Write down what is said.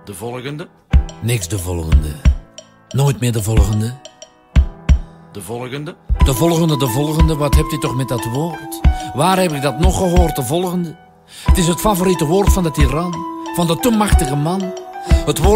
De volgende. Niks de volgende. Nooit meer de volgende. De volgende. De volgende, wat hebt u toch met dat woord? Waar heb ik dat nog gehoord, de volgende? Het is het favoriete woord van de tiran, van de te machtige man. Het woord